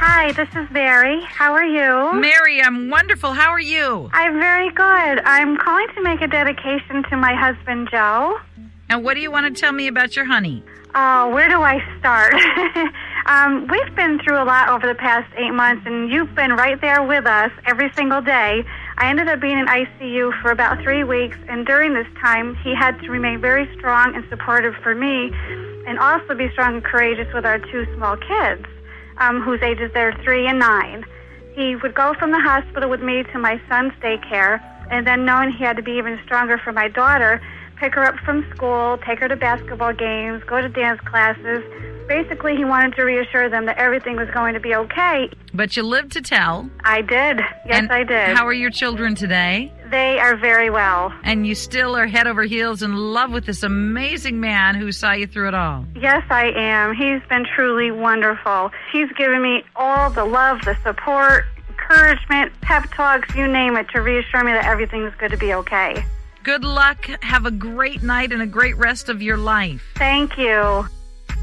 Hi, this is Mary. How are you? Mary, I'm wonderful. How are you? I'm very good. I'm calling to make a dedication to my husband, Joe. And what do you want to tell me about your honey? Oh, where do I start? We've been through a lot over the past 8 months, and you've been right there with us every single day. I ended up being in ICU for about 3 weeks, and during this time, he had to remain very strong and supportive for me, and also be strong and courageous with our 2 small kids, whose ages are 3 and 9. He would go from the hospital with me to my son's daycare, and then knowing he had to be even stronger for my daughter, pick her up from school, take her to basketball games, go to dance classes. Basically, he wanted to reassure them that everything was going to be okay. But you lived to tell. I did. Yes, And I did. How are your children today? They are very well. And you still are head over heels in love with this amazing man who saw you through it all. Yes, I am. He's been truly wonderful. He's given me all the love, the support, encouragement, pep talks, you name it, to reassure me that everything's going to be okay. Good luck. Have a great night and a great rest of your life. Thank you.